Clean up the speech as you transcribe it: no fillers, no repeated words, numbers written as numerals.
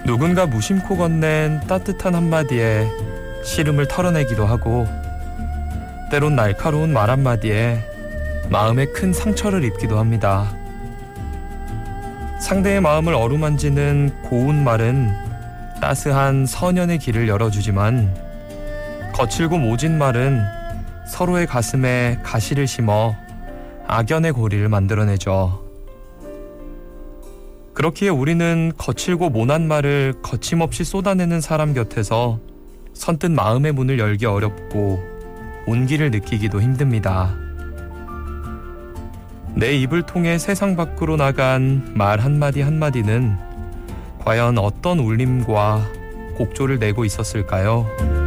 누군가 무심코 건넨 따뜻한 한마디에 시름을 털어내기도 하고, 때론 날카로운 말 한마디에 마음에 큰 상처를 입기도 합니다. 상대의 마음을 어루만지는 고운 말은 따스한 선연의 길을 열어주지만, 거칠고 모진 말은 서로의 가슴에 가시를 심어 악연의 고리를 만들어내죠. 그렇기에 우리는 거칠고 모난 말을 거침없이 쏟아내는 사람 곁에서 선뜻 마음의 문을 열기 어렵고 온기를 느끼기도 힘듭니다. 내 입을 통해 세상 밖으로 나간 말 한마디 한마디는 과연 어떤 울림과 곡조를 내고 있었을까요?